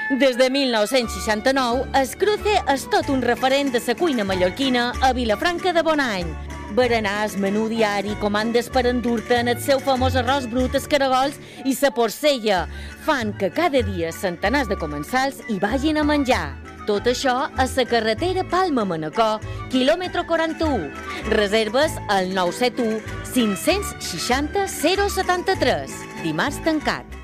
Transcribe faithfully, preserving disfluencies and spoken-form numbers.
Des de mil nou-cents seixanta-nou, es Cruce és tot un referent de la cuina mallorquina a Vilafranca de Bonany. Berenars, menú diari, comandes per endur-te en el seu famós arròs brut, escaragols i la porcella fan que cada dia centenars de comensals hi vagin a menjar. Tot això a la carretera Palma-Manacor, quilòmetre quaranta-u. Reserves al nou set u cinc sis zero zero setanta-tres. Dimarts tancat.